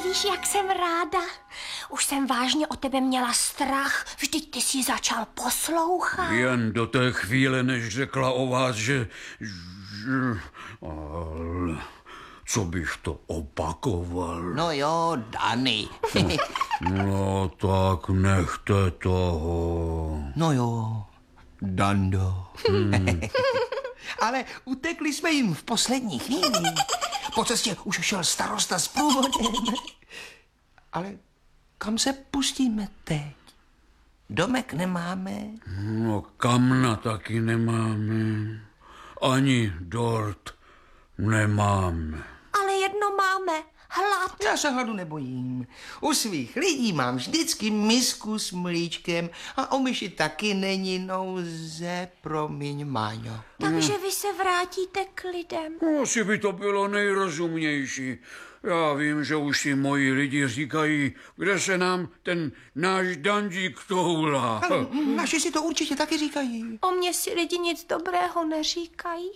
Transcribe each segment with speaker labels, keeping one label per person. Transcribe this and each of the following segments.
Speaker 1: Nevíš, jak jsem ráda. Už jsem vážně o tebe měla strach. Vždyť ty jsi začal poslouchat.
Speaker 2: Jen do té chvíle, než řekla o vás, že... Ale co bych to opakoval?
Speaker 3: No jo, Dany.
Speaker 2: No tak nechte toho.
Speaker 3: No jo, Dando. Ale utekli jsme jim v poslední chvíli. Po cestě už šel starosta s průvodem. Ale kam se pustíme teď? Domek nemáme?
Speaker 2: No kamna taky nemáme. Ani dort nemáme.
Speaker 1: Ale jedno máme. Hlad.
Speaker 3: Já se hladu nebojím. U svých lidí mám vždycky misku s mlíčkem a o myši taky není nouze, promiň, Máňo.
Speaker 1: Takže vy se vrátíte k lidem.
Speaker 2: No, asi by to bylo nejrozumnější. Já vím, že už si moji lidi říkají, kde se nám ten náš Dandík toulá.
Speaker 3: Ale naši si to určitě taky říkají.
Speaker 1: O mě si lidi nic dobrého neříkají.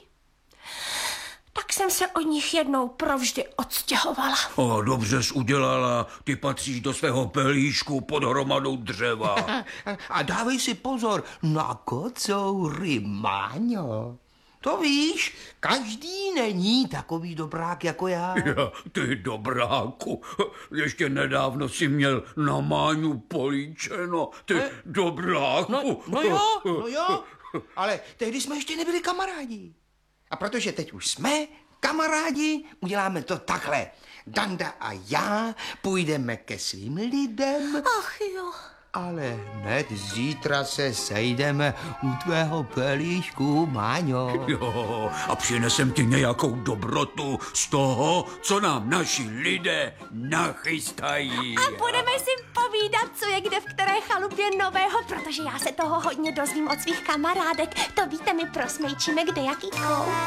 Speaker 1: Tak jsem se od nich jednou provždy odstěhovala.
Speaker 2: O, dobře jsi udělala, ty patříš do svého pelíšku pod hromadou dřeva.
Speaker 3: A dávej si pozor na kocoury, Máňo. To víš, každý není takový dobrák jako já.
Speaker 2: Ja, ty dobráku, ještě nedávno si měl na Máňu políčeno, ty dobráku.
Speaker 3: No jo, ale tehdy jsme ještě nebyli kamarádi. A protože teď už jsme kamarádi, uděláme to takhle. Danda a já půjdeme ke svým lidem.
Speaker 1: Ach jo.
Speaker 3: Ale hned zítra se sejdeme u tvého pelíšku, Máňo.
Speaker 2: Jo, a přinesem ti nějakou dobrotu z toho, co nám naši lidé nachystají.
Speaker 1: A budeme si povídat, co je kde v které chalupě nového, protože já se toho hodně dozvím od svých kamarádek. To víte, my prosmejčíme kde jaký kout.